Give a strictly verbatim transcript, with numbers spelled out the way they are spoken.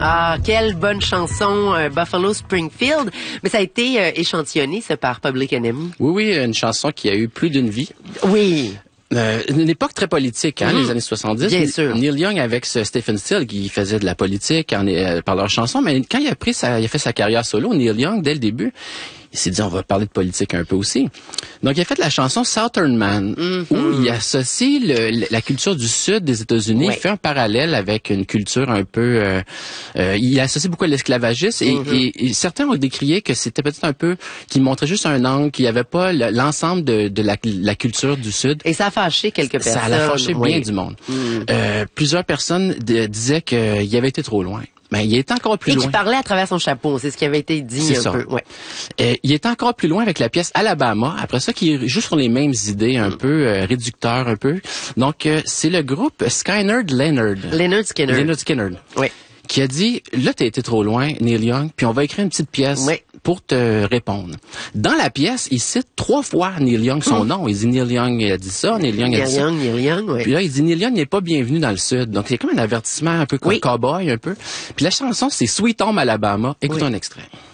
Ah, quelle bonne chanson, euh, Buffalo Springfield. Mais ça a été euh, échantillonné, ça, par Public Enemy. Oui, oui, une chanson qui a eu plus d'une vie. Oui. Euh, une époque très politique, hein, mmh. les années soixante-dix. Bien sûr. Neil Young avec ce Stephen Stills qui faisait de la politique en, euh, par leurs chansons, mais quand il a pris sa, il a fait sa carrière solo, Neil Young, dès le début, il s'est dit on va parler de politique un peu aussi. Donc il a fait la chanson Southern Man, mm-hmm. où il associe le, la culture du sud des États-Unis, oui. il fait un parallèle avec une culture un peu, euh, euh, il associe beaucoup à l'esclavagisme et, mm-hmm. et, et certains ont décrié que c'était peut-être un peu, qu'il montrait juste un angle, qu'il n'y avait pas le, l'ensemble de, de la, la culture du sud. Et ça a fâché quelques personnes. Ça a fâché oui. bien du monde. Mm. Euh, plusieurs personnes de, disaient qu'il avait été trop loin. Mais il est encore plus et loin. Et qui parlait à travers son chapeau, c'est ce qui avait été dit c'est un ça. peu. Ouais. Euh, il est encore plus loin avec la pièce Alabama. Après ça, qui est juste sur les mêmes idées, un mm. peu euh, réducteurs, un peu. Donc, euh, c'est le groupe Skynyrd Leonard. Leonard Skinner. Leonard Skinner. Oui. Qui a dit, là, t'as été trop loin, Neil Young, puis on va écrire une petite pièce. Oui. Pour te répondre. Dans la pièce, il cite trois fois Neil Young, son mmh. nom. Il dit Neil Young a dit ça, Neil Young Neil a dit Young, ça. Neil Young, oui. Puis là, il dit Neil Young n'est pas bienvenu dans le Sud. Donc, c'est comme un avertissement un peu comme oui. cowboy, un peu. Puis la chanson, c'est Sweet Home Alabama. Écoutons oui. un extrait.